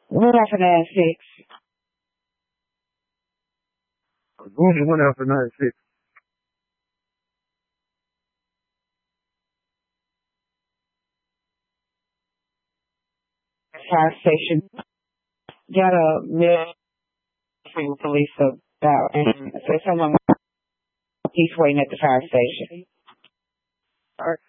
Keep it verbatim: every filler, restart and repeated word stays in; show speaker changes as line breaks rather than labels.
What after nine six?
Booney went out for nine six.
Fire station. Got a mail from the police about, and so someone he's waiting at the fire station.
All right.